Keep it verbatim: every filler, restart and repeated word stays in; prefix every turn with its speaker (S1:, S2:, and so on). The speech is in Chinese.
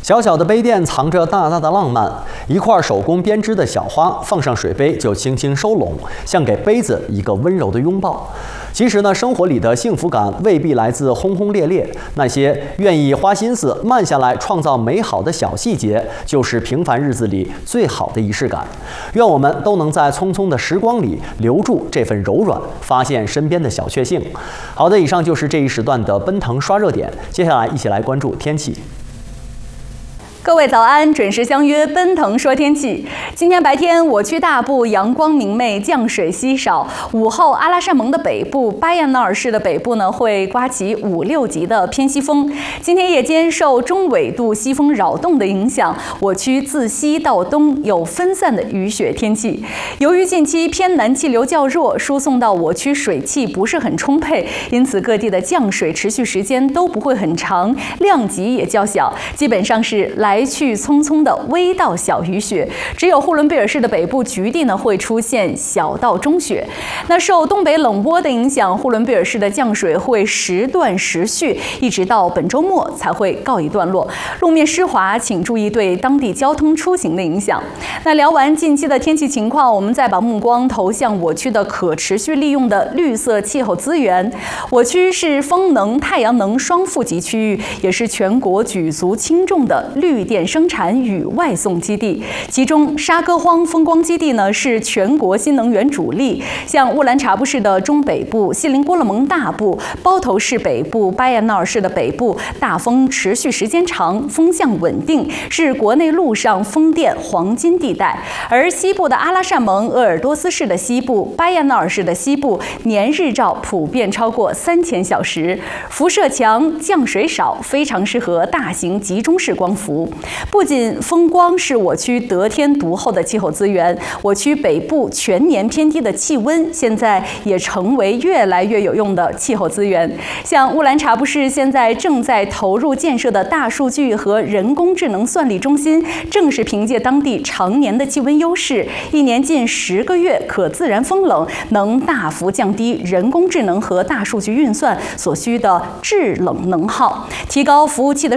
S1: 小小的杯垫藏着大大的浪漫，一块手工编织的小花放上水杯就轻轻收拢，像给杯子一个温柔的拥抱。其实呢，生活里的幸福感未必来自轰轰烈烈，那些愿意花心思慢下来创造美好的小细节，就是平凡日子里最好的仪式感。愿我们都能在匆匆的时光里留住这份柔软，发现身边的小确幸。好的，以上就是这一时段的奔腾刷热点，接下来一起来关注天气。
S2: 各位早安，准时相约奔腾说天气。今天白天我区大部阳光明媚，降水稀少。午后阿拉善盟的北部、巴彦淖尔市的北部呢会刮起五六级的偏西风。今天夜间受中纬度西风扰动的影响，我区自西到东有分散的雨雪天气。由于近期偏南气流较弱，输送到我区水汽不是很充沛，因此各地的降水持续时间都不会很长，量级也较小，基本上是来。来去匆匆的微到小雨雪，只有呼伦贝尔市的北部局地呢会出现小到中雪。那受东北冷涡的影响，呼伦贝尔市的降水会时断时续，一直到本周末才会告一段落。路面湿滑，请注意对当地交通出行的影响。那聊完近期的天气情况，我们再把目光投向我区的可持续利用的绿色气候资源。我区是风能、太阳能双负极区域，也是全国举足轻重的绿电生产与外送基地，其中沙戈荒风光基地呢是全国新能源主力。像乌兰察布市的中北部、锡林郭勒盟大部、包头市北部、巴彦淖尔市的北部，大风持续时间长，风向稳定，是国内陆上风电黄金地带。而西部的阿拉善盟、鄂尔多斯市的西部、巴彦淖尔市的西部，年日照普遍超过三千小时，辐射强，降水少，非常适合大型集中式光伏。不仅风光是我区得天独厚的气候资源，我区北部全年偏低的气温现在也成为越来越有用的气候资源。像乌兰察布市现在正在投入建设的大数据和人工智能算力中心，正是凭借当地常年的气温优势，一年近十个月可自然风冷，能大幅降低人工智能和大数据运算所需的制冷能耗，提高服务器的